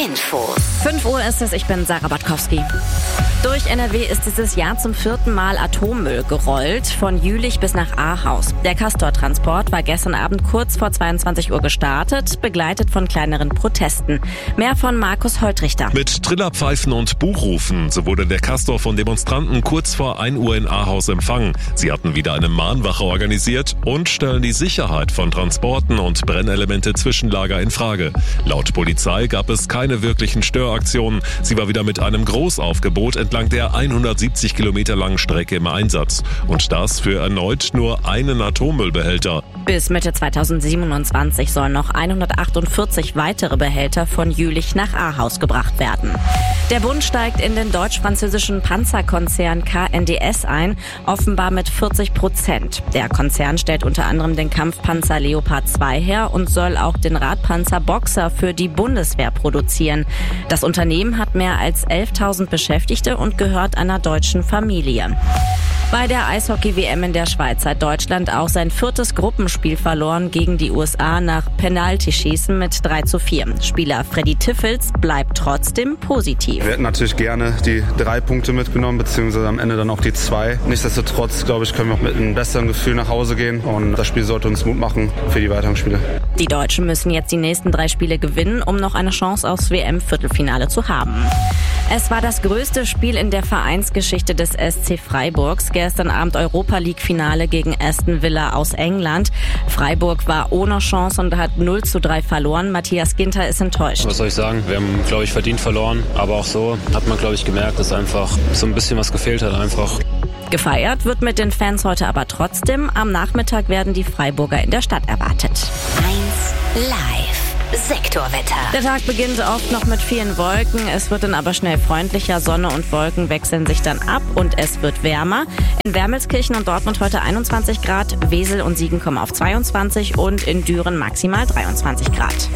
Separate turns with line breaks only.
Infos.
5 Uhr ist es, ich bin Sarah Batkowski. Durch NRW ist dieses Jahr zum 4. Mal Atommüll gerollt, von Jülich bis nach Ahaus. Der Castor-Transport war gestern Abend kurz vor 22 Uhr gestartet, begleitet von kleineren Protesten. Mehr von Markus Holtrichter.
Mit Trillerpfeifen und Buchrufen, so wurde der Castor von Demonstranten kurz vor 1 Uhr in Ahaus empfangen. Sie hatten wieder eine Mahnwache organisiert und stellen die Sicherheit von Transporten und Brennelemente-Zwischenlager in Frage. Laut Polizei gab es keine wirklichen Störaktionen. Sie war wieder mit einem Großaufgebot entlang der 170 Kilometer langen Strecke im Einsatz. Und das für erneut nur einen Atommüllbehälter.
Bis Mitte 2027 sollen noch 148 weitere Behälter von Jülich nach Ahaus gebracht werden. Der Bund steigt in den deutsch-französischen Panzerkonzern KNDS ein, offenbar mit 40%. Der Konzern stellt unter anderem den Kampfpanzer Leopard 2 her und soll auch den Radpanzer Boxer für die Bundeswehr produzieren. Das Unternehmen hat mehr als 11.000 Beschäftigte und gehört einer deutschen Familie. Bei der Eishockey-WM in der Schweiz hat Deutschland auch sein 4. Gruppenspiel verloren gegen die USA nach Penaltyschießen mit 3:4. Spieler Freddy Tiffels bleibt trotzdem positiv.
Wir hätten natürlich gerne die 3 Punkte mitgenommen, beziehungsweise am Ende dann auch die 2. Nichtsdestotrotz, glaube ich, können wir auch mit einem besseren Gefühl nach Hause gehen und das Spiel sollte uns Mut machen für die weiteren Spiele.
Die Deutschen müssen jetzt die nächsten 3 Spiele gewinnen, um noch eine Chance aufs WM-Viertelfinale zu haben. Es war das größte Spiel in der Vereinsgeschichte des SC Freiburgs. Gestern Abend Europa-League-Finale gegen Aston Villa aus England. Freiburg war ohne Chance und hat 0:3 verloren. Matthias Ginter ist enttäuscht.
Was soll ich sagen? Wir haben, glaube ich, verdient verloren. Aber auch so hat man, glaube ich, gemerkt, dass einfach so ein bisschen was gefehlt hat einfach.
Gefeiert wird mit den Fans heute aber trotzdem. Am Nachmittag werden die Freiburger in der Stadt erwartet.
1 Live. Sektorwetter.
Der Tag beginnt oft noch mit vielen Wolken. Es wird dann aber schnell freundlicher. Sonne und Wolken wechseln sich dann ab und es wird wärmer. In Wermelskirchen und Dortmund heute 21 Grad, Wesel und Siegen kommen auf 22 und in Düren maximal 23 Grad.